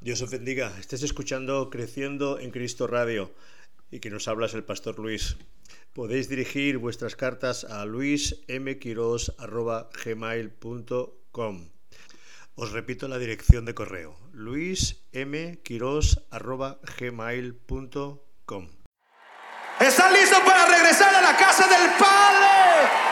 Dios os bendiga. Estés escuchando Creciendo en Cristo Radio y que nos habla es el Pastor Luis. Podéis dirigir vuestras cartas a luismquiros@gmail.com. Os repito la dirección de correo: luismquiros@gmail.com. ¿Están listos para regresar a la casa del Padre?